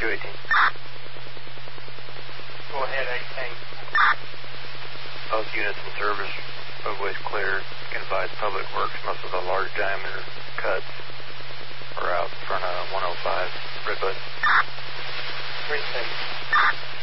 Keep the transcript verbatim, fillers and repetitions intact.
two eighteen. Go ahead, eighteen. Both units in service, roadways clear. Can advise Public Works most of the large diameter cuts are out.